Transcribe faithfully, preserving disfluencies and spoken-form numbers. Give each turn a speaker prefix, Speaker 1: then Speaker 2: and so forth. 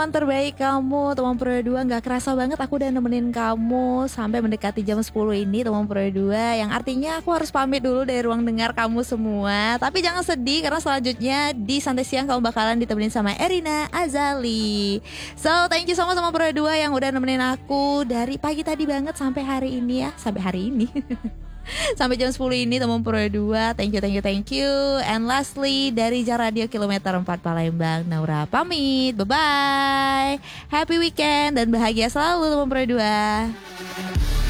Speaker 1: Teman terbaik kamu, teman Pro dua. Gak kerasa banget aku udah nemenin kamu sampai mendekati jam sepuluh ini, teman Pro dua. Yang artinya aku harus pamit dulu dari ruang dengar kamu semua. Tapi jangan sedih karena selanjutnya di Santai Siang kamu bakalan ditemenin sama Erina Azali. So thank you so much sama Pro dua yang udah nemenin aku dari pagi tadi banget sampai hari ini ya. Sampai hari ini sampai jam sepuluh ini teman Pro dua. Thank you, thank you, thank you. And lastly dari Jar Radio Kilometer empat Palembang, Naura pamit. Bye-bye. Happy weekend dan bahagia selalu teman Pro dua.